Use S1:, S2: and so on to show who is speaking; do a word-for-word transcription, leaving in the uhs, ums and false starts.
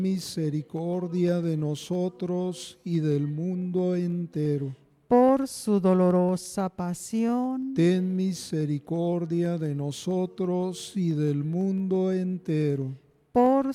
S1: misericordia de nosotros y del mundo entero.
S2: Por su dolorosa pasión,
S1: Ten misericordia de nosotros y del mundo entero.
S2: por